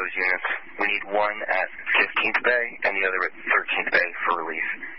those units. We need one at 15th Bay and the other at 13th Bay for release.